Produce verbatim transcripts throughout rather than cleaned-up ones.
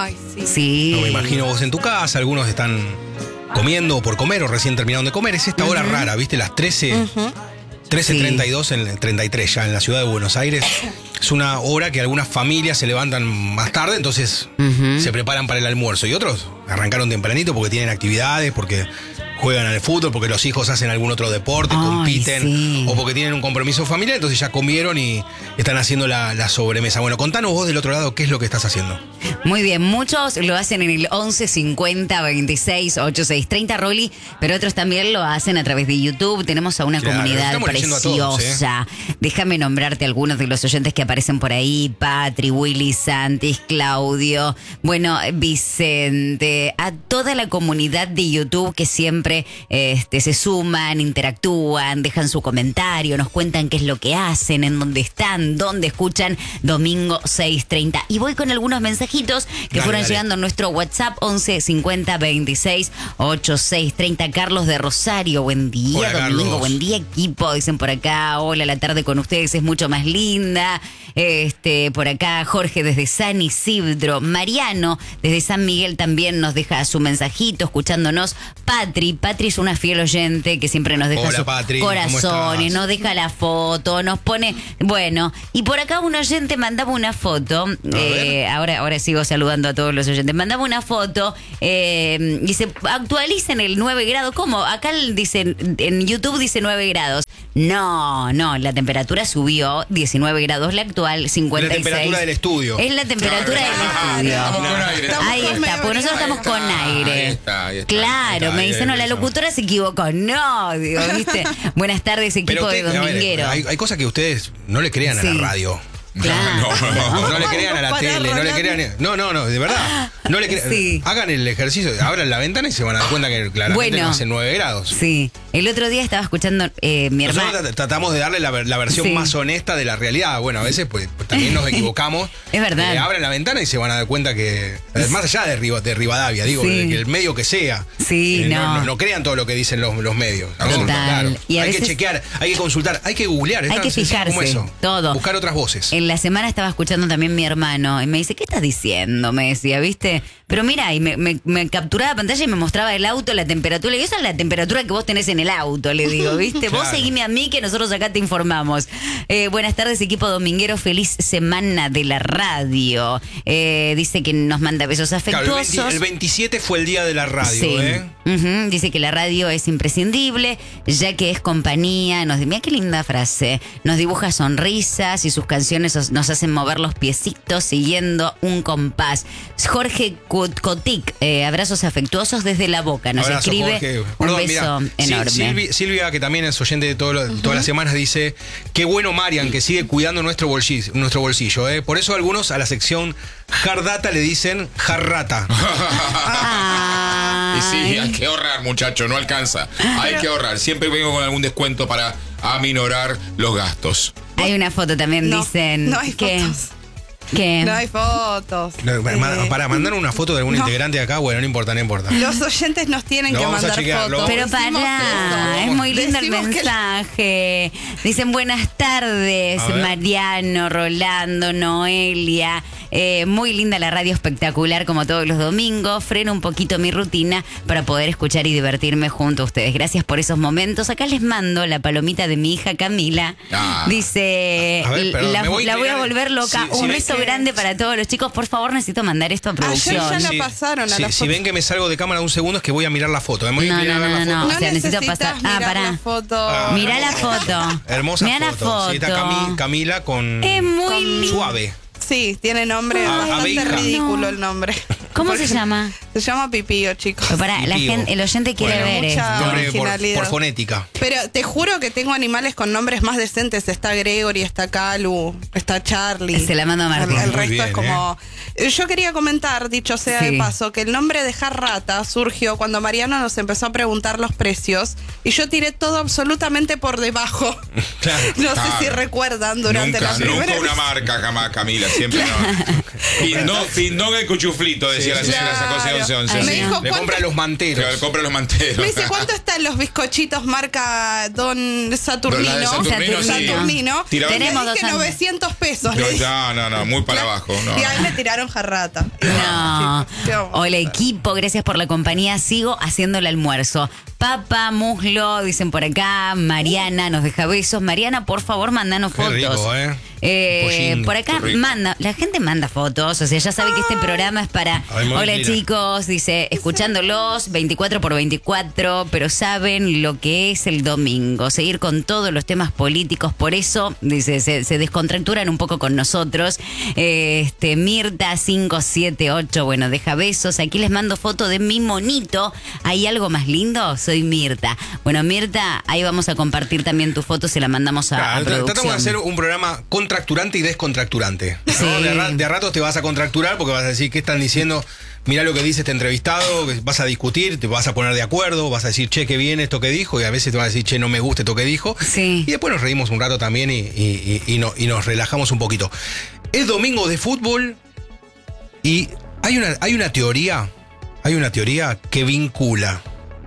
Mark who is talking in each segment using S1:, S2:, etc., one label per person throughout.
S1: Ay, sí.
S2: Sí.
S3: No, me imagino vos en tu casa, algunos están comiendo o por comer o recién terminaron de comer. Es esta hora
S2: Ujú.
S3: rara, ¿viste? Las trece,
S1: Ujú.
S3: trece
S2: Sí.
S3: treinta y dos, en el treinta y tres ya en la ciudad de Buenos Aires. Es una hora que algunas familias se levantan más tarde, entonces
S2: Ujú.
S3: se preparan para el almuerzo. Y otros arrancaron tempranito porque tienen actividades, porque juegan al fútbol, porque los hijos hacen algún otro deporte,
S2: Ay,
S3: compiten,
S2: sí.
S3: o porque tienen un compromiso familiar, entonces ya comieron y están haciendo la, la sobremesa. Bueno, contanos vos del otro lado qué es lo que estás haciendo.
S2: Muy bien, muchos lo hacen en el once cincuenta veintiséis ochenta y seis treinta, Rolly, pero otros también lo hacen a través de YouTube. Tenemos a una
S3: Claro,
S2: comunidad
S3: estamos leyendo a
S2: preciosa.
S3: todos, ¿eh?
S2: Déjame nombrarte algunos de los oyentes que aparecen por ahí: Patri, Willy, Santis, Claudio, bueno, Vicente, a toda la comunidad de YouTube que siempre este, se suman, interactúan, dejan su comentario, nos cuentan qué es lo que hacen, en dónde están, dónde escuchan Domingo seis treinta. Y voy con algunos mensajitos que
S3: Dale,
S2: fueron
S3: dale.
S2: llegando a nuestro WhatsApp once cincuenta veintiséis ochenta y seis treinta. Carlos de Rosario, buen día,
S3: Hola,
S2: Domingo,
S3: Carlos.
S2: buen día, equipo, dicen por acá. Hola, la tarde con ustedes es mucho más linda. Este, por acá Jorge desde San Isidro, Mariano desde San Miguel también nos deja su mensajito escuchándonos. Patri, Patri es una fiel oyente que siempre nos deja
S3: Hola,
S2: sus
S3: Patri, ¿cómo
S2: corazones,
S3: estás?
S2: nos deja la foto, nos pone, bueno, y por acá un oyente mandaba una foto, eh, ahora, ahora sigo saludando a todos los oyentes, mandaba una foto, eh, dice, actualicen el nueve grados, ¿cómo? Acá dice, en YouTube dice nueve grados. No, no, la temperatura subió, diecinueve grados la actual, cincuenta y seis.
S3: La temperatura del estudio.
S2: Es la temperatura del estudio.
S4: Estamos con aire.
S1: Estamos
S2: Ahí
S1: con
S2: está,
S1: medio
S2: porque nosotros
S1: frío.
S2: estamos con aire.
S4: Ahí está, ahí está.
S2: Claro,
S3: Ahí está,
S2: me
S3: ahí
S2: dicen, no,
S3: hay
S2: la
S3: eso.
S2: locutora se equivocó. No, digo, ¿viste? Buenas tardes, equipo
S3: Pero
S2: de
S3: usted- a ver,
S2: Dominguero.
S3: hay, hay cosas que ustedes no le crean a
S2: Sí.
S3: la radio.
S2: Claro.
S3: No, no le crean a la
S1: Para
S3: tele, no le
S1: Rolando.
S3: crean. No, no, no, de verdad. No le crean.
S2: Sí.
S3: Hagan el ejercicio, abran la ventana y se van a dar cuenta que claramente
S2: Bueno.
S3: no hace nueve grados.
S2: Sí, el otro día estaba escuchando eh, mi
S3: Nosotros
S2: hermana.
S3: trat- tratamos de darle la, ver- la versión
S2: Sí.
S3: más honesta de la realidad. Bueno, a veces pues, pues, también nos equivocamos.
S2: Es verdad.
S3: Eh, abran la ventana y se van a dar cuenta que, eh, más allá de, Riva- de Rivadavia, digo,
S2: Sí.
S3: que el medio que sea.
S2: Sí,
S3: eh,
S2: no.
S3: no. no crean todo lo que dicen los, los medios.
S2: Total.
S3: Claro.
S2: Y a
S3: hay que
S2: veces-
S3: chequear, hay que consultar, hay que googlear. es
S2: Hay
S3: tan
S2: que
S3: sencillo como
S2: fijarse,
S3: eso.
S2: todo.
S3: Buscar otras voces.
S2: En la semana estaba escuchando también mi hermano y me dice, ¿qué estás diciendo? Me decía, ¿viste? Pero mira, y me, me, me capturaba la pantalla y me mostraba el auto, la temperatura. Y esa es la temperatura que vos tenés en el auto, le digo, ¿viste? Vos
S3: Claro.
S2: seguime a mí que nosotros acá te informamos. Eh, buenas tardes, equipo dominguero. Feliz semana de la radio. Eh, dice que nos manda besos
S3: Claro, el,
S2: afectuosos.
S3: veinte el veintisiete fue el día de la radio,
S2: Sí.
S3: ¿eh?
S2: Ujú, dice que la radio es imprescindible, ya que es compañía. Nos, mira qué linda frase. Nos dibuja sonrisas y sus canciones os- nos hacen mover los piecitos siguiendo un compás. Jorge Kut- Kotik, eh, abrazos afectuosos desde La Boca. Nos
S3: Abrazo,
S2: escribe
S3: Jorge.
S2: un
S3: Perdón,
S2: beso
S3: mirá,
S2: enorme.
S3: Sil- Silvi- Silvia, que también es oyente de todo lo- todas las semanas, dice: qué bueno, Marian, que sigue cuidando nuestro bolsillo. Nuestro bolsillo ¿eh? Por eso algunos a la sección Hard Data le dicen Jarrata.
S4: Y sí,
S2: Ay.
S4: hay que ahorrar, muchacho, no alcanza. Hay que ahorrar. Siempre vengo con algún descuento para aminorar los gastos.
S2: Hay una foto también,
S1: No,
S2: dicen.
S1: no hay
S2: que,
S1: fotos.
S2: que-
S1: No hay fotos.
S3: No, ma-
S1: Eh,
S3: para mandar una foto de algún
S1: no.
S3: integrante de acá, bueno, no importa, no importa.
S1: Los oyentes nos tienen
S3: Lo
S1: que
S3: vamos a
S1: mandar
S3: chequear, lo
S1: fotos.
S2: Pero
S1: Decimos
S2: pará,
S1: eso.
S2: es muy lindo el
S1: Decimos que la-
S2: mensaje. Dicen buenas tardes,
S3: A ver.
S2: Mariano, Rolando, Noelia. Eh, muy linda la radio, espectacular como todos los domingos. Freno un poquito mi rutina para poder escuchar y divertirme junto a ustedes. Gracias por esos momentos. Acá les mando la palomita de mi hija Camila.
S4: Ah.
S2: Dice,
S3: A ver, perdón,
S2: la,
S3: me voy a
S2: la voy a
S3: inclinar.
S2: volver loca.
S3: Si- si
S2: un
S3: ven
S2: beso
S1: que-
S2: grande para todos los chicos. Por favor, necesito mandar esto a
S1: Ayer
S2: producción.
S1: ya la pasaron a
S3: si,
S1: la
S3: si
S1: foto.
S3: ven que me salgo de cámara un segundo es que voy a mirar la foto. Me voy a
S2: No,
S3: inclinar
S2: no,
S3: a ver
S2: no,
S3: la
S2: no,
S3: foto.
S2: no. O sea, necesito
S1: necesitas
S2: pasar-
S1: mirar
S2: Ah, pará.
S1: la foto.
S3: Ah,
S2: Mirá la foto.
S3: Hermosa
S2: Mirá la
S3: foto.
S2: foto.
S3: Sí, está Cami- Camila con
S2: Es muy
S1: Con-
S2: linda.
S3: suave.
S1: Sí, tiene nombre
S3: A-
S1: bastante
S3: abeja.
S1: ridículo
S2: No.
S1: el nombre.
S2: ¿Cómo
S1: Porque
S2: se llama?
S1: Se llama Pipío, chicos.
S2: Pero pará, la
S3: Pipío.
S2: gente, el oyente quiere
S3: Bueno,
S2: ver
S1: mucha-
S2: esto.
S3: Nombre por,
S1: originalidad.
S3: por fonética.
S1: Pero te juro que tengo animales con nombres más decentes. Está Gregory, está Calu, está Charlie.
S2: Se la mando a Martín.
S1: El, el
S3: Muy
S1: resto
S3: bien,
S1: es como... Yo quería comentar, dicho sea
S2: Sí.
S1: de paso, que el nombre de Jarrata surgió cuando Mariano nos empezó a preguntar los precios y yo tiré todo absolutamente por debajo.
S3: Claro.
S1: No sé
S4: Claro.
S1: si recuerdan durante
S4: nunca,
S1: la primera
S4: nunca una marca, jamás, Camila, siempre no. Pindón, pindón el cuchuflito, decía la señora, esa cosa de once, once.
S1: Me
S4: sí.
S1: dijo,
S3: Le
S1: ¿cuánto-
S3: compra los manteros.
S4: Claro, compra los manteros.
S1: Me dice, ¿cuánto están los bizcochitos marca Don Saturnino?
S4: La de Saturnino,
S2: sí.
S1: Saturnino.
S4: Tiraron-
S1: Y le
S2: Tenemos
S1: dije
S2: dos años.
S1: novecientos pesos.
S4: No,
S1: le dije.
S4: no, no, no, muy para abajo. No.
S1: Y ahí me tiraron jarrata. Y bueno,
S2: No.
S1: chicos, ¿qué vamos a
S2: Hola
S1: hacer?
S2: equipo, gracias por la compañía. Sigo haciendo el almuerzo. Papa, muslo, dicen por acá. Mariana nos deja besos. Mariana, por favor, mandanos
S3: Qué
S2: fotos.
S3: rico, ¿eh?
S2: Eh,
S3: Pollín,
S2: por acá
S4: qué rico.
S2: manda, la gente manda fotos, o sea, ya sabe que este programa es para.
S3: Ay, muy
S2: Hola
S3: linda.
S2: chicos, dice, escuchándolos veinticuatro por veinticuatro, pero saben lo que es el domingo, seguir con todos los temas políticos, por eso, dice, se, se descontracturan un poco con nosotros. Eh, Este, Mirta cinco siete ocho, bueno, deja besos. Aquí les mando foto de mi monito. ¿Hay algo más lindo? Soy Mirta. Bueno, Mirta, ahí vamos a compartir también tu foto, se la mandamos a, a
S3: Claro,
S2: producción.
S3: tratamos de hacer un programa contracturante y descontracturante. ¿no?
S2: Sí.
S3: De, a ra- de a ratos te vas a contracturar porque vas a decir qué están diciendo. Mirá lo que dice este entrevistado, que vas a discutir, te vas a poner de acuerdo, vas a decir, che, qué bien esto que dijo, y a veces te vas a decir, che, no me gusta esto que dijo.
S2: Sí.
S3: Y después nos reímos un rato también y, y- y- y no- y nos relajamos un poquito. Es domingo de fútbol y hay una, hay una teoría, hay una teoría que vincula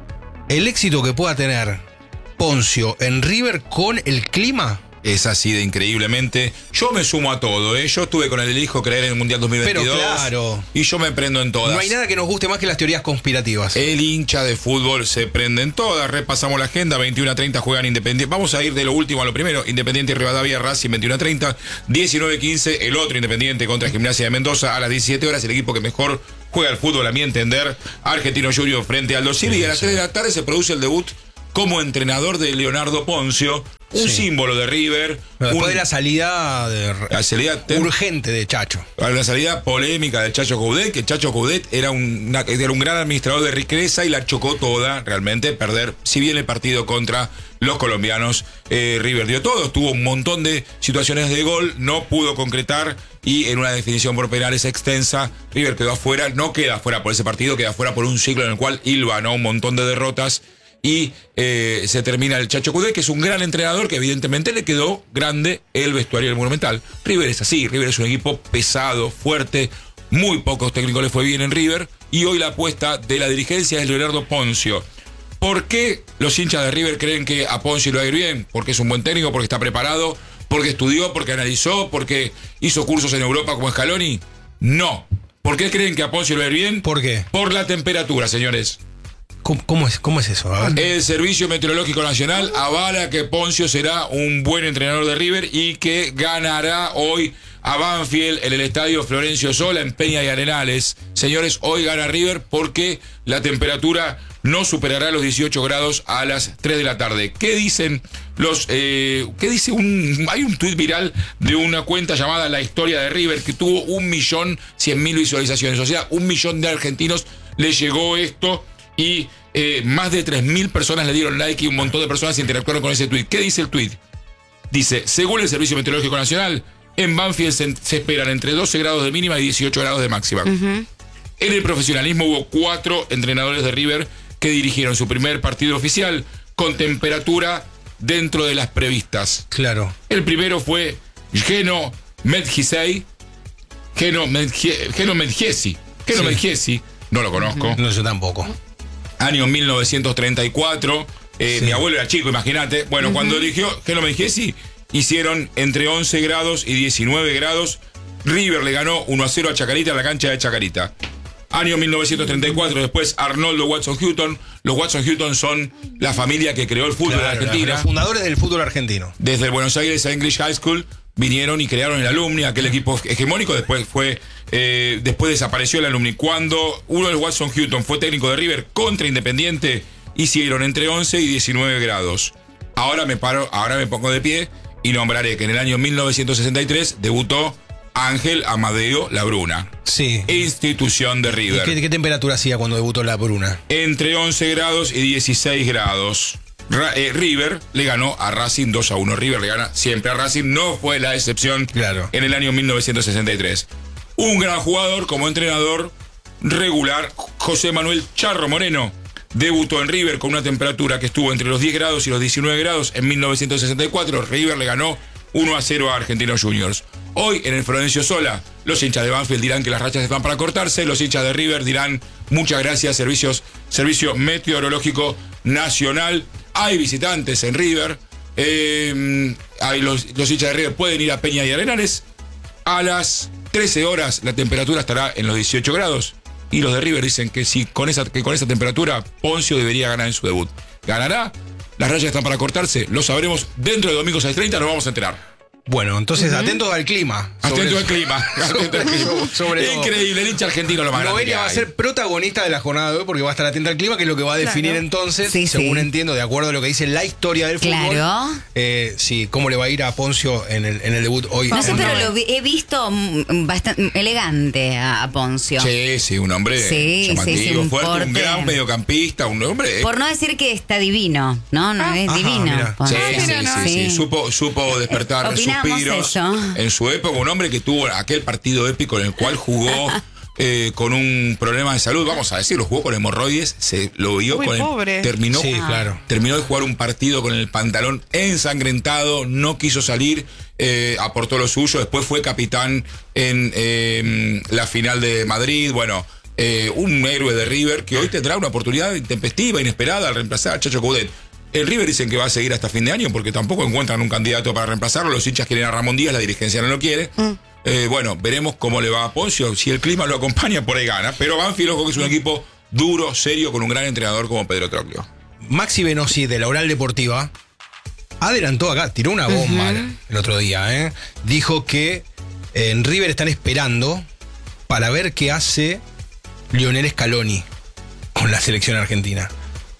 S3: el éxito que pueda tener Poncio en River con el clima.
S4: Es así de increíblemente. Yo me sumo a todo, ¿eh? Yo estuve con el elijo creer en el Mundial dos mil veintidós.
S3: Pero claro.
S4: Y yo me prendo en todas.
S3: No hay nada que nos guste más que las teorías conspirativas.
S4: El hincha de fútbol se prende en todas. Repasamos la agenda. veintiuno a treinta juegan Independiente. Vamos a ir de lo último a lo primero. Independiente y Rivadavia, Racing veintiuno a treinta. diecinueve a quince. El otro Independiente contra Gimnasia de Mendoza. A las diecisiete horas el equipo que mejor juega al fútbol, a mi entender. Argentino Junior frente a Aldo Civi. Y a las tres de la tarde se produce el debut como entrenador de Leonardo Poncio. Un
S3: Sí.
S4: símbolo de River.
S3: Bueno, después
S4: un-
S3: de la salida de-
S4: la salida tem-
S3: urgente de Chacho.
S4: a la salida polémica del Chacho Coudet, que Chacho Coudet era un, una- era un gran administrador de riqueza y la chocó toda, realmente, perder, si bien el partido contra los colombianos, eh, River dio todo, tuvo un montón de situaciones de gol, no pudo concretar y en una definición por penales extensa, River quedó afuera, no queda afuera por ese partido, queda afuera por un ciclo en el cual hilvanó un montón de derrotas. Y eh, se termina el Chacho Coudet, que es un gran entrenador, que evidentemente le quedó grande el vestuario del Monumental. River es así, River es un equipo pesado, fuerte, muy pocos técnicos le fue bien en River, y hoy la apuesta de la dirigencia es Leonardo Poncio. ¿Por qué los hinchas de River creen que a Poncio le va a ir bien? Porque es un buen técnico, porque está preparado, porque estudió, porque analizó, porque hizo cursos en Europa como Scaloni. No. ¿Por qué creen que a Poncio le va a ir bien?
S3: ¿Por qué?
S4: Por la temperatura, señores.
S3: ¿Cómo, cómo es, cómo es eso? A ver.
S4: El Servicio Meteorológico Nacional avala que Poncio será un buen entrenador de River y que ganará hoy a Banfield en el estadio Florencio Sola en Peña y Arenales. Señores, hoy gana River porque la temperatura no superará los dieciocho grados a las tres de la tarde. ¿Qué dicen los... Eh, ¿Qué dice un... Hay un tuit viral de una cuenta llamada La Historia de River que tuvo un millón cien mil visualizaciones. O sea, un millón de argentinos le llegó esto y eh, más de tres mil personas le dieron like y un montón de personas interactuaron con ese tuit. ¿Qué dice el tuit? Dice, según el Servicio Meteorológico Nacional, en Banfield se, se esperan entre doce grados de mínima y dieciocho grados de máxima. En el profesionalismo hubo cuatro entrenadores de River que dirigieron su primer partido oficial con temperatura dentro de las previstas.
S3: Claro.
S4: El primero fue Geno Medjesi. Geno Medje- Geno Medjesi. Geno
S3: Sí.
S4: Medjesi. No lo conozco.
S3: No, yo tampoco.
S4: Año mil novecientos treinta y cuatro. Eh,
S3: Sí.
S4: Mi abuelo era chico, imagínate. Bueno, cuando eligió Geno Medjesi, hicieron entre once grados y diecinueve grados. River le ganó uno a cero a Chacarita en la cancha de Chacarita. Año mil novecientos treinta y cuatro, después Arnoldo Watson Houghton. Los Watson Houghton son la familia que creó el fútbol
S3: Claro,
S4: de Argentina.
S3: Los fundadores del fútbol argentino.
S4: Desde el Buenos Aires a English High School vinieron y crearon el Alumni, aquel equipo hegemónico. Después fue eh, después desapareció el Alumni. Cuando uno de los Watson Houghton fue técnico de River contra Independiente, hicieron entre once y diecinueve grados. Ahora me paro, ahora me pongo de pie y nombraré que en el año mil novecientos sesenta y tres debutó Ángel Amadeo Labruna,
S3: Sí.
S4: institución de
S3: ¿Y
S4: River.
S3: qué, qué temperatura hacía cuando debutó la Bruna?
S4: Entre once grados y dieciséis grados. Ra- eh, River le ganó a Racing dos a uno. River le gana siempre a Racing. No fue la excepción
S3: Claro.
S4: en el año mil novecientos sesenta y tres. Un gran jugador como entrenador regular, José Manuel Charro Moreno, debutó en River con una temperatura que estuvo entre los diez grados y los diecinueve grados en mil novecientos sesenta y cuatro. River le ganó uno a cero a Argentinos Juniors. Hoy en el Florencio Sola, los hinchas de Banfield dirán que las rachas están para cortarse, los hinchas de River dirán muchas gracias, servicios, Servicio Meteorológico Nacional. Hay visitantes en River, eh, hay los, los hinchas de River pueden ir a Peña y Arenales. A las trece horas la temperatura estará en los dieciocho grados. Y los de River dicen que si con esa, que con esa temperatura Poncio debería ganar en su debut. ¿Ganará? Las rayas están para cortarse. Lo sabremos dentro de domingo seis treinta, nos vamos a enterar.
S3: Bueno, entonces uh-huh. atentos al clima.
S4: Atento al clima. Atento al clima.
S3: Sobre
S4: Increíble, el hincha argentino lo más grande.
S3: Noelia va a ser protagonista de la jornada de hoy porque va a estar atenta al clima, que es lo que va a definir claro. entonces,
S2: sí,
S3: según
S2: sí.
S3: entiendo, de acuerdo a lo que dice la historia del fútbol.
S2: Claro.
S3: Eh, sí, cómo le va a ir a Poncio en el, en el debut hoy.
S2: No sé, pero
S3: no,
S2: lo vi, he visto bastante elegante a, a Poncio.
S4: Sí, sí, un hombre
S2: sí,
S4: llamativo,
S2: sí, sí, un
S4: fuerte,
S2: porte.
S4: un gran mediocampista, un hombre.
S2: Por no decir que está divino, ¿no? No
S1: Ah.
S2: es
S3: Ajá,
S2: divino.
S3: mira.
S2: Poncio.
S4: Sí, sí, sí, sí, sí. Supo, supo despertar
S2: Opinamos
S4: suspiros.
S2: eso.
S4: En su época, un hombre que tuvo aquel partido épico en el cual jugó eh, con un problema de salud, vamos a decirlo, jugó con hemorroides, se lo vio
S1: Muy
S4: con
S1: pobre.
S4: el. Terminó,
S3: Sí, claro.
S4: terminó de jugar un partido con el pantalón ensangrentado, no quiso salir, eh, aportó lo suyo, después fue capitán en eh, la final de Madrid, bueno. Eh, un héroe de River que hoy tendrá una oportunidad intempestiva, inesperada al reemplazar a Chacho Coudet. El River dicen que va a seguir hasta fin de año porque tampoco encuentran un candidato para reemplazarlo. Los hinchas quieren a Ramón Díaz, la dirigencia no lo quiere. Mm. Eh, bueno, veremos cómo le va a Poncio. Si el clima lo acompaña, por ahí gana. Pero Banfield, ojo, que es un equipo duro, serio, con un gran entrenador como Pedro Troclio.
S3: Maxi Venossi de la Oral Deportiva adelantó acá, tiró una bomba uh-huh. el otro día. ¿eh? Dijo que en River están esperando para ver qué hace Lionel Scaloni con la selección argentina.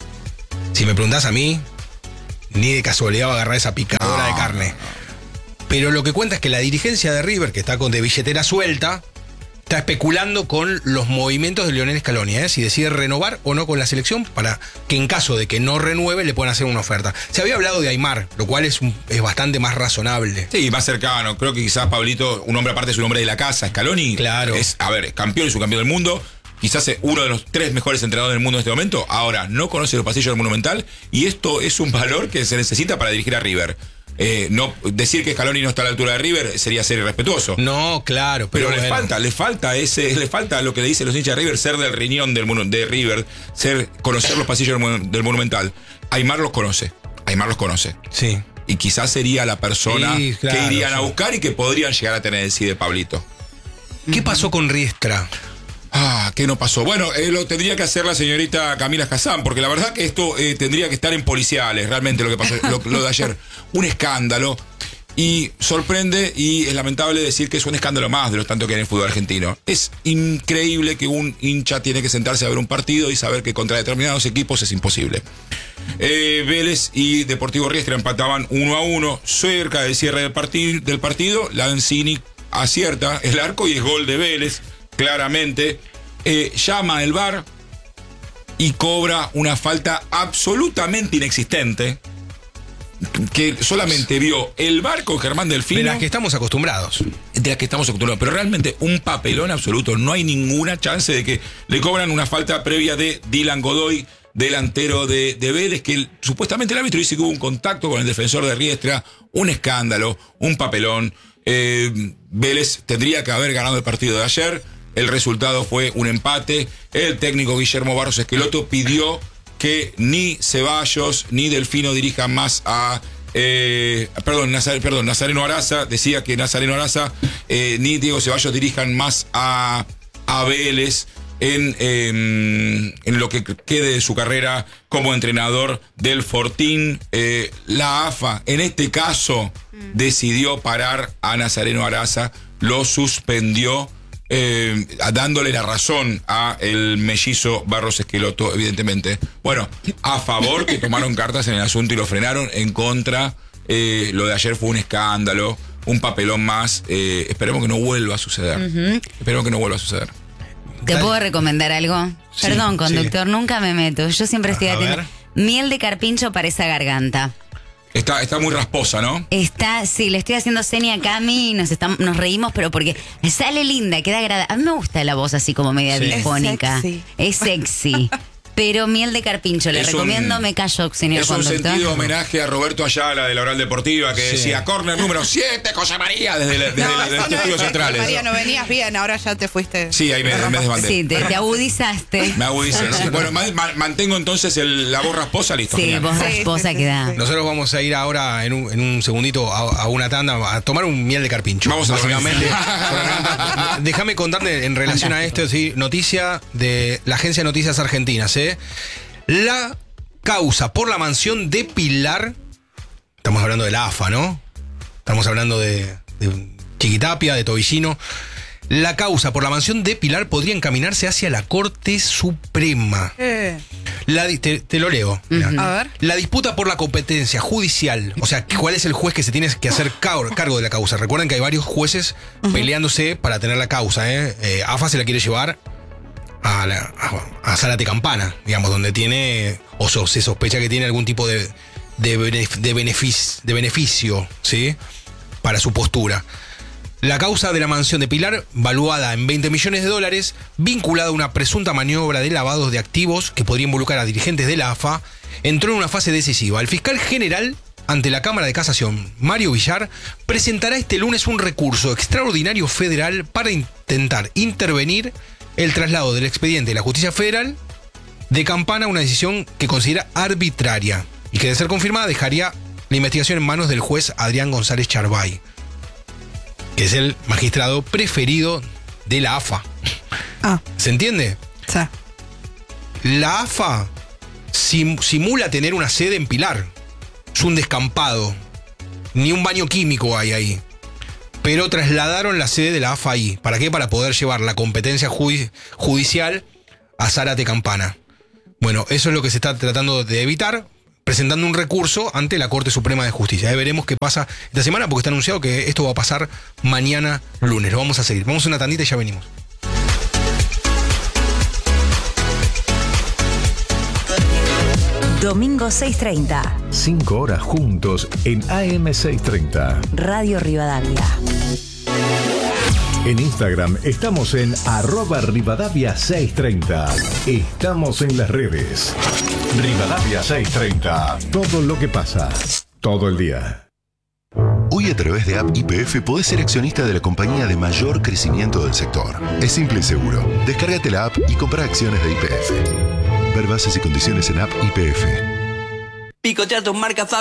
S3: Si me preguntás a mí, ni de casualidad va a agarrar esa picadora no, de carne. Pero lo que cuenta es que la dirigencia de River, que está con de billetera suelta, está especulando con los movimientos de Lionel Scaloni, ¿eh? si decide renovar o no con la selección, para que en caso de que no renueve le puedan hacer una oferta. Se había hablado de Aimar, lo cual es, un, es bastante más razonable.
S4: Sí, más cercano. Creo que quizás Pablito, un hombre aparte, es un hombre de la casa. Scaloni,
S3: claro.
S4: es, a ver, campeón y subcampeón del mundo. Quizás es uno de los tres mejores entrenadores del mundo en este momento. Ahora, no conoce los pasillos del Monumental y esto es un valor que se necesita para dirigir a River. Eh, no, decir que Scaloni no está a la altura de River sería ser irrespetuoso.
S3: No, claro, pero,
S4: pero
S3: bueno.
S4: le falta, le falta ese, le falta lo que le dicen los hinchas de River, ser del riñón del de River, ser, conocer los pasillos del, del Monumental. Aimar los conoce, Aimar los conoce.
S3: Sí.
S4: Y quizás sería la persona sí, claro, que irían sí. a buscar y que podrían llegar a tener, decide Pablito.
S3: ¿Qué pasó con Riestra?
S4: Ah, ¿qué no pasó? Bueno, eh, lo tendría que hacer la señorita Camila Hassan, porque la verdad que esto eh, tendría que estar en policiales, realmente lo que pasó, lo, lo de ayer. Un escándalo. Y sorprende y es lamentable decir que es un escándalo más de lo tanto que hay en el fútbol argentino. Es increíble que un hincha tiene que sentarse a ver un partido y saber que contra determinados equipos es imposible. Eh, Vélez y Deportivo Riestra empataban uno a uno cerca del cierre del, partid del partido. Lanzini acierta el arco y es gol de Vélez. Claramente, eh, llama el V A R y cobra una falta absolutamente inexistente que solamente vio el V A R con Germán Delfino.
S3: De las que estamos acostumbrados.
S4: De las que estamos acostumbrados, pero realmente un papelón absoluto. No hay ninguna chance de que le cobran una falta previa de Dylan Godoy, delantero de, de Vélez, que el, supuestamente el árbitro dice que hubo un contacto con el defensor de Riestra, un escándalo, un papelón. Eh, Vélez tendría que haber ganado el partido de ayer. El resultado fue un empate. El técnico Guillermo Barros Esqueloto pidió que ni Ceballos ni Delfino dirijan más a... Eh, perdón, Nazar, perdón, Nazareno Araza. Decía que Nazareno Araza eh, ni Diego Ceballos dirijan más a, a Vélez en, eh, en lo que quede de su carrera como entrenador del Fortín. Eh, la A F A, en este caso, mm. decidió parar a Nazareno Araza, lo suspendió. Eh, dándole la razón a el mellizo Barros Esqueloto, evidentemente. Bueno, a favor que tomaron cartas en el asunto y lo frenaron, en contra, eh, lo de ayer fue un escándalo, un papelón más. Eh, esperemos que no vuelva a suceder. Uh-huh. Esperemos que no vuelva a suceder.
S2: ¿Te Dale. puedo recomendar algo?
S3: Sí,
S2: Perdón, conductor, sí. nunca me meto. Yo siempre estoy atento. Miel de carpincho para esa garganta.
S4: Está, está muy rasposa, ¿no?
S2: Está, sí, le estoy haciendo seña a Cami y nos, estamos, nos reímos, pero porque sale linda, queda agradable. A mí me gusta la voz así como media
S3: sí.
S2: bifónica.
S1: Es sexy.
S2: Es sexy. pero miel de carpincho. Le
S4: Es
S2: recomiendo,
S4: un-
S2: me callo, señor
S4: Es un
S2: conductor.
S4: sentido homenaje a Roberto Ayala de la Oral Deportiva que
S3: Sí.
S4: decía córner número siete, José María, desde, la- desde,
S1: No,
S4: la-
S1: eso
S4: desde los
S1: no
S4: estudios
S1: es,
S4: centrales.
S1: Mariano, venías bien, ahora ya te fuiste.
S4: Sí, ahí me,
S1: Te
S4: me desbandé.
S2: Sí, te, te agudizaste.
S4: Me agudicé. ¿no? Bueno, ma- ma- mantengo entonces el- la voz rasposa, listo.
S2: Sí,
S4: genial.
S2: vos
S1: Sí,
S2: rasposa
S1: sí, sí,
S2: queda.
S1: sí.
S3: Nosotros vamos a ir ahora en un, en un segundito a, a una tanda a tomar un miel de carpincho.
S4: Vamos a
S3: básicamente.
S4: dormir.
S3: Déjame contarte en relación a esto, sí, noticia de la Agencia de Noticias Argentinas, ¿eh? La causa por la mansión de Pilar, estamos hablando de la A F A, ¿no? Estamos hablando de, de Chiquitapia, de Tobillino. La causa por la mansión de Pilar podría encaminarse hacia la Corte Suprema.
S1: Eh,
S3: La di- te, te lo leo. Mirá.
S1: A ver.
S3: La disputa por la competencia judicial, o sea, cuál es el juez que se tiene que hacer car- cargo de la causa. Recuerden que hay varios jueces peleándose para tener la causa. ¿eh? Eh, A F A se la quiere llevar a, la, a, a Zárate Campana, digamos, donde tiene, o so- se sospecha que tiene algún tipo de, de, benef- de, benefic- de beneficio, ¿sí? Para su postura. La causa de la mansión de Pilar, valuada en veinte millones de dólares, vinculada a una presunta maniobra de lavado de activos que podría involucrar a dirigentes de la A F A, entró en una fase decisiva. El fiscal general ante la Cámara de Casación, Mario Villar, presentará este lunes un recurso extraordinario federal para intentar intervenir el traslado del expediente de la Justicia Federal de Campana, una decisión que considera arbitraria y que, de ser confirmada, dejaría la investigación en manos del juez Adrián González Charbay, que es el magistrado preferido de la A F A.
S1: Ah,
S3: ¿Se entiende?
S1: o sea,
S3: La A F A sim- simula tener una sede en Pilar. Es un descampado. Ni un baño químico hay ahí. Pero trasladaron la sede de la A F A ahí. ¿Para qué? Para poder llevar la competencia judi- judicial a Zárate Campana. Bueno, eso es lo que se está tratando de evitar, presentando un recurso ante la Corte Suprema de Justicia. Ahí veremos qué pasa esta semana, porque está anunciado que esto va a pasar mañana lunes. Lo vamos a seguir. Vamos a una tandita y ya venimos.
S5: Domingo seis treinta,
S6: Cinco horas juntos en A M seiscientos treinta.
S5: Radio Rivadavia.
S6: En Instagram estamos en arroba Rivadavia seiscientos treinta. Estamos en las redes. Rivadavia seiscientos treinta. Todo lo que pasa. Todo el día.
S7: Hoy a través de App Y P F podés ser accionista de la compañía de mayor crecimiento del sector. Es simple y seguro. Descárgate la app y compra acciones de Y P F. Ver bases y condiciones en App Y P F.
S8: Picotea tus marcas